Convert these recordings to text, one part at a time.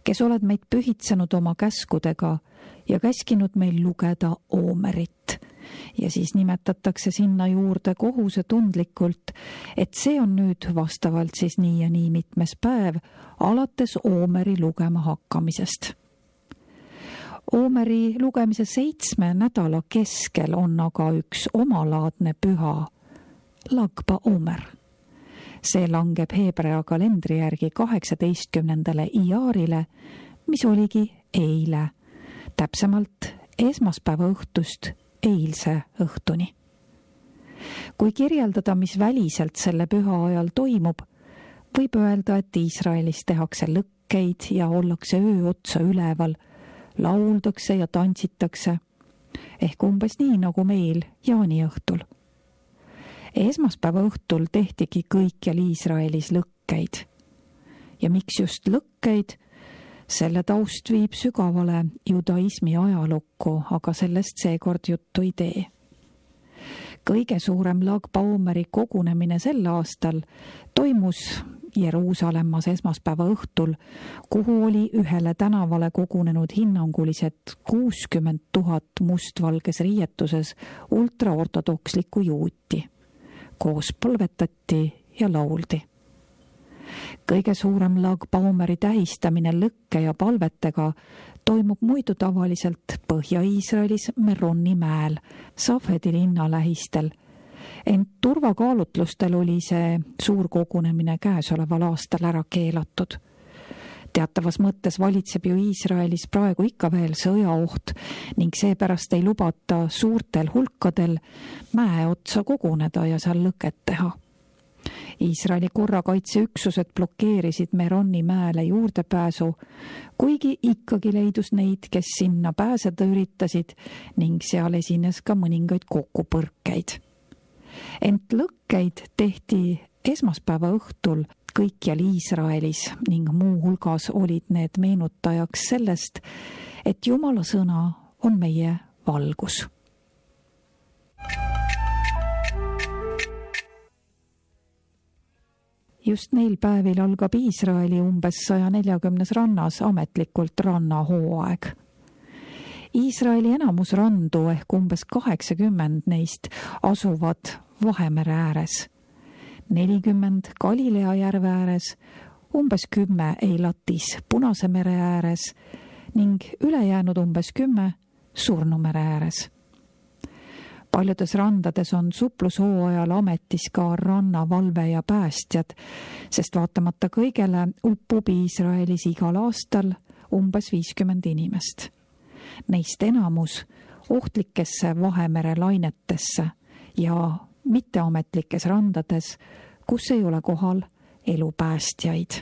kes oled meid pühitsenud oma käskudega ja käskinud meil lugeda oomerit. Ja siis nimetatakse sinna juurde kohusetundlikult, et see on nüüd vastavalt siis nii ja nii mitmes päev alates oomeri lugema hakkamisest. Oomeri lugemise 7 nädala keskel on aga üks omalaadne püha, Lagba Omer. See langeb Heebrea kalendri järgi 18. Iyaarile, mis oligi eile, täpsemalt esmaspäeva õhtust eilse õhtuni. Kui kirjeldada, mis väliselt selle püha ajal toimub, võib öelda, et Iisraelis tehakse lõkkeid ja ollakse öö otsa üleval, lauldakse ja tantsitakse, ehk umbes nii nagu meil jaaniõhtul. Esmaspäeva õhtul tehtigi kõikjal Iisraelis lõkkeid. Ja miks just lõkkeid? Selle taust viib sügavale judaismi ajalukku, aga sellest seekord juttu ei tee. Kõige suurem Lagba Omeri kogunemine sel aastal toimus Jeruusalemmas esmaspäeva õhtul, kuhu oli ühele tänavale kogunenud hinnanguliselt 60 000 mustvalges riietuses ultraortodokslikku juuti. Koos põlvetati ja lauldi. Kõige suurem Lagba Omeri tähistamine lõkke ja palvetega toimub muidu tavaliselt Põhja-Iisraelis Meronni mäel, Safedi linna lähistel. Ent turvakaalutlustel oli see suur kogunemine käesoleval aastal ära keelatud. Teatavas mõttes valitseb ju Iisraelis praegu ikka veel sõjaoht ning seepärast ei lubata suurtel hulkadel mäe otsa koguneda ja seal lõket teha. Iisraeli korrakaitseüksused blokeerisid Meronni mäele juurdepääsu, kuigi ikkagi leidus neid, kes sinna pääseda üritasid ning seal esines ka mõningaid kokkupõrkeid. Ent lõkkeid tehti esmaspäeva õhtul kõikjal Iisraelis ning muu hulgas olid need meenutajaks sellest, et Jumala sõna on meie valgus. Just neil päevil algab Iisraeli umbes 140 rannas ametlikult rannahooaeg. Iisraeli enamus randu ehk umbes 80 neist asuvad Vahemere ääres, 40 Galilea järve ääres, umbes 10 Eilatis Punase mere ääres ning ülejäänud umbes 10 Surnumere ääres. Paljudes randades on suplushooajal ametis ka rannavalve ja päästjad, sest vaatamata kõigele uppub Iisraelis igal aastal umbes 50 inimest. Neist enamus ohtlikesse Vahemere lainetesse ja mitteametlikes randades, kus ei ole kohal elupäästjaid.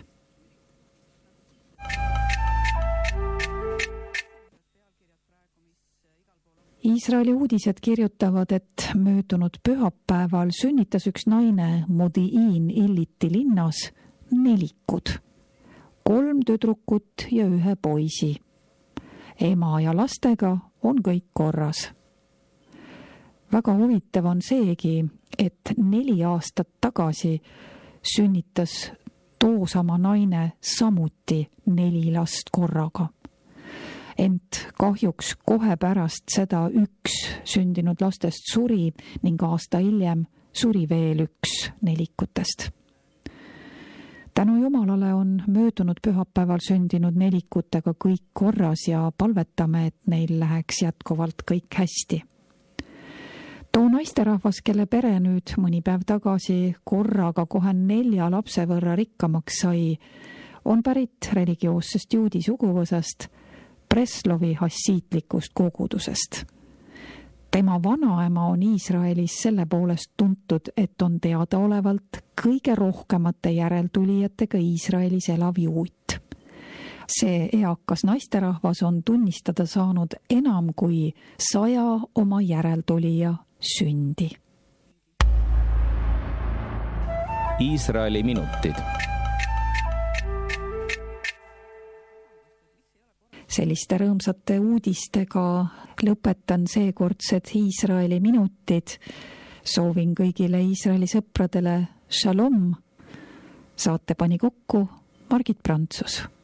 Iisraeli uudised kirjutavad, et möödunud pühapäeval sünnitas üks naine Modiin Illiti linnas 4, 3 tüdrukut ja 1 poisi. Ema ja lastega on kõik korras. Väga huvitav on seegi, et 4 aastat tagasi sünnitas toosama naine samuti 4 last korraga. Ent kahjuks kohe pärast seda 1 sündinud lastest suri ning aasta hiljem suri veel 1 nelikutest. Tänu Jumalale on möödunud pühapäeval sündinud nelikutega kõik korras ja palvetame, et neil läheks jätkuvalt kõik hästi. Too naisterahvas, kelle pere nüüd mõni päev tagasi korraga kohe 4 lapse võrra rikkamaks sai, on pärit religioossest juudi suguvõsast, Breslovi hassiitlikust kogudusest. Tema vanaema on Iisraelis selle poolest tuntud, et on teadaolevalt kõige rohkemate järeltulijatega Iisraelis elav juut. See eakas naisterahvas on tunnistada saanud enam kui 100 oma järeltulija sündi. Iisraeli minutid. Selliste rõõmsate uudistega lõpetan seekordsed Iisraeli minutid. Soovin kõigile Iisraeli sõpradele shalom. Saate pani kokku Margit Prantsus.